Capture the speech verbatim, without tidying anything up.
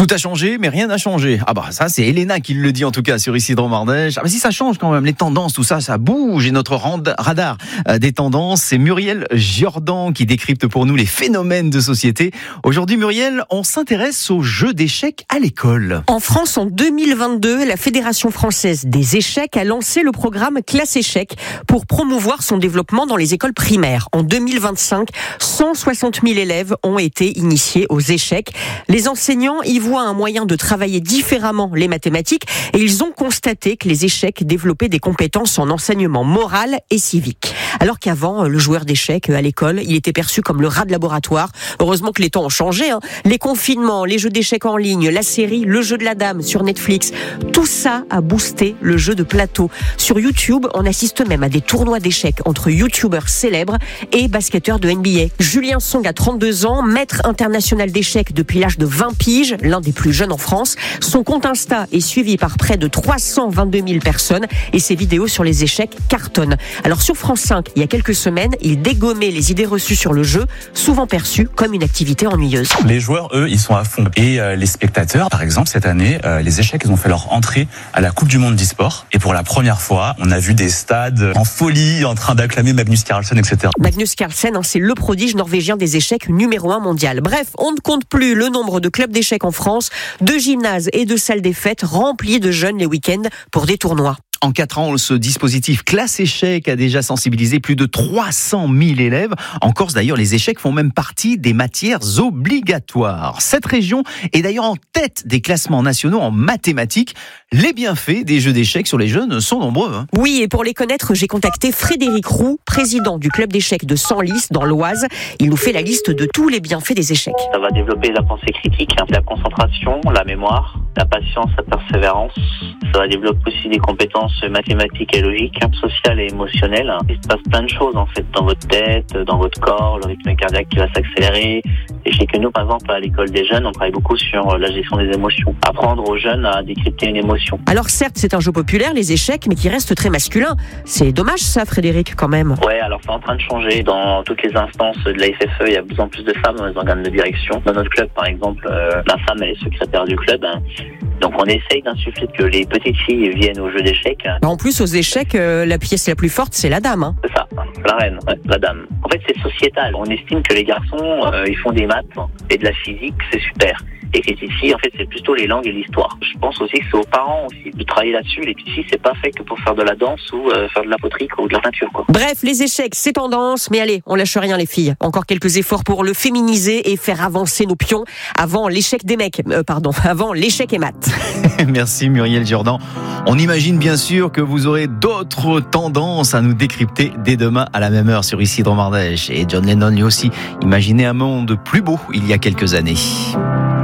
Tout a changé, mais rien n'a changé. Ah bah ça, c'est Elena qui le dit en tout cas sur Isidro Mardèche. Ah bah si ça change quand même, les tendances, tout ça, ça bouge. Et notre radar des tendances, c'est Muriel Jordan qui décrypte pour nous les phénomènes de société. Aujourd'hui, Muriel, on s'intéresse aux jeux d'échecs à l'école. En France, en deux mille vingt-deux, la Fédération française des échecs a lancé le programme Classe Échecs pour promouvoir son développement dans les écoles primaires. En deux mille vingt-cinq, cent soixante mille élèves ont été initiés aux échecs. Les enseignants y voient un moyen de travailler différemment les mathématiques et ils ont constaté que les échecs développaient des compétences en enseignement moral et civique. Alors qu'avant, le joueur d'échecs à l'école, il était perçu comme le rat de laboratoire. Heureusement que les temps ont changé, hein. Les confinements, les jeux d'échecs en ligne, la série Le jeu de la dame sur Netflix, tout ça a boosté le jeu de plateau. Sur YouTube, on assiste même à des tournois d'échecs entre youtubeurs célèbres et basketteurs de N B A. Julien Song a trente-deux ans, maître international d'échecs depuis l'âge de vingt piges, l'un des plus jeunes en France. Son compte Insta est suivi par près de trois cent vingt-deux mille personnes et ses vidéos sur les échecs cartonnent. Alors sur France cinq, il y a quelques semaines, il dégommait les idées reçues sur le jeu, souvent perçues comme une activité ennuyeuse. Les joueurs, eux, ils sont à fond. Et euh, les spectateurs, par exemple, cette année, euh, les échecs, ils ont fait leur entrée à la Coupe du Monde d'e-sport. Et pour la première fois, on a vu des stades en folie, en train d'acclamer Magnus Carlsen, et cetera. Magnus Carlsen, hein, c'est le prodige norvégien des échecs numéro un mondial. Bref, on ne compte plus le nombre de clubs d'échecs en France, de gymnases et de salles des fêtes remplies de jeunes les week-ends pour des tournois. En quatre ans, ce dispositif Classe Échecs a déjà sensibilisé plus de trois cent mille élèves. En Corse, d'ailleurs, les échecs font même partie des matières obligatoires. Cette région est d'ailleurs en tête des classements nationaux en mathématiques. Les bienfaits des jeux d'échecs sur les jeunes sont nombreux. Hein. Oui, et pour les connaître, j'ai contacté Frédéric Roux, président du club d'échecs de Senlis, dans l'Oise. Il nous fait la liste de tous les bienfaits des échecs. Ça va développer la pensée critique, la concentration, la mémoire, la patience, la persévérance. Ça va développer aussi des compétences mathématiques et logiques, sociales et émotionnelles. Il se passe plein de choses en fait dans votre tête, dans votre corps, le rythme cardiaque qui va s'accélérer. Et chez que nous, par exemple, à l'école des jeunes, on travaille beaucoup sur la gestion des émotions. Apprendre aux jeunes à décrypter une émotion. Alors certes, c'est un jeu populaire, les échecs, mais qui reste très masculin. C'est dommage ça, Frédéric, quand même. Ouais, alors c'est en train de changer. Dans toutes les instances de la F F E, il y a de plus en plus de femmes dans les organes de direction. Dans notre club, par exemple, euh, la femme, elle est secrétaire du club. Hein. Donc on essaye d'insuffler que les petites filles viennent au jeu d'échecs. En plus, aux échecs, euh, la pièce la plus forte, c'est la dame. Hein. C'est ça, la reine, ouais, la dame. En fait, c'est sociétal. On estime que les garçons, euh, ils font des maths et de la physique, c'est super. Et que les petites filles, en fait, c'est plutôt les langues et l'histoire. Je pense aussi que c'est aux parents aussi de travailler là-dessus. Les petites filles, c'est pas fait que pour faire de la danse ou euh, faire de la poterie ou de la peinture, quoi. Bref, les échecs, c'est tendance. Mais allez, on lâche rien, les filles. Encore quelques efforts pour le féminiser et faire avancer nos pions avant l'échec des mecs. Euh, pardon, avant l'échec et maths. Merci Muriel Jordan. On imagine bien sûr que vous aurez d'autres tendances à nous décrypter dès demain à la même heure sur Isidro Mardèche. Et John Lennon lui aussi imaginait un monde plus beau il y a quelques années.